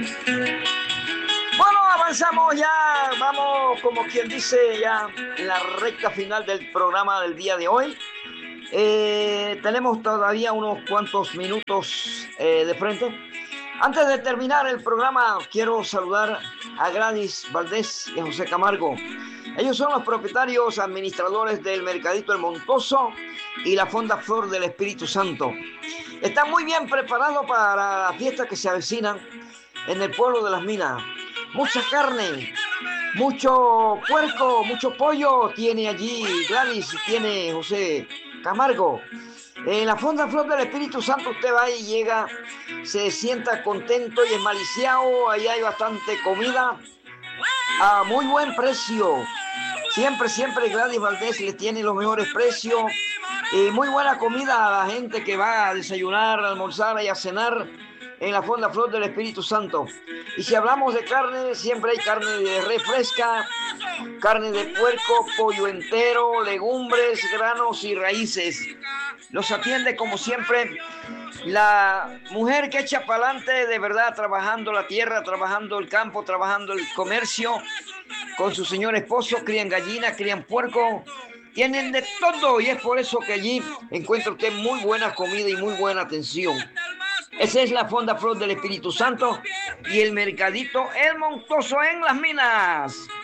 Bueno, avanzamos ya, vamos como quien dice ya en la recta final del programa del día de hoy. Tenemos todavía unos cuantos minutos de frente. Antes de terminar el programa, quiero saludar a Gladys Valdés y a José Camargo. Ellos son los propietarios administradores del Mercadito El Montoso y la Fonda Flor del Espíritu Santo. Están muy bien preparados para las fiestas que se avecinan en el pueblo de Las Minas. Mucha carne, mucho puerco, mucho pollo tiene allí Gladys y tiene José Camargo. En la Fonda Flor del Espíritu Santo usted va y llega, se sienta contento y esmaliciado, ahí hay bastante comida a muy buen precio. Siempre Gladys Valdés les tiene los mejores precios. Muy buena comida a la gente que va a desayunar, a almorzar y a cenar en la Fonda Flor del Espíritu Santo. Y si hablamos de carne, siempre hay carne de res fresca, carne de puerco, pollo entero, legumbres, granos y raíces. Los atiende como siempre la mujer que echa para adelante de verdad, trabajando la tierra, trabajando el campo, trabajando el comercio. Con su señor esposo crían gallinas, crían puerco, tienen de todo y es por eso que allí encuentra usted muy buena comida y muy buena atención. Esa es la Fonda Flor del Espíritu Santo y el Mercadito El Montoso en Las Minas.